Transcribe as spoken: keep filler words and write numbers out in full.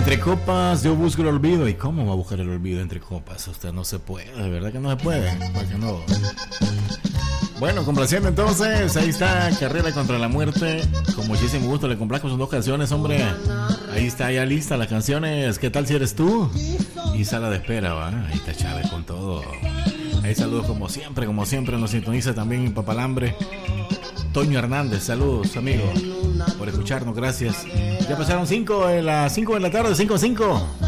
Entre copas yo busco el olvido. ¿Y cómo va a buscar el olvido entre copas? Usted no se puede, de verdad que no se puede. Porque no. Bueno, complaciendo entonces, ahí está Carrera contra la Muerte. Con muchísimo gusto le complazco sus dos canciones, hombre. Ahí está ya lista las canciones. ¿Qué tal si eres tú? Y sala de espera, va. Ahí está Chávez con todo. Ahí saludos como siempre, como siempre nos sintoniza también Papalambre. Toño Hernández, saludos amigos por escucharnos, gracias. Ya pasaron cinco de las cinco de la tarde, cinco a cinco.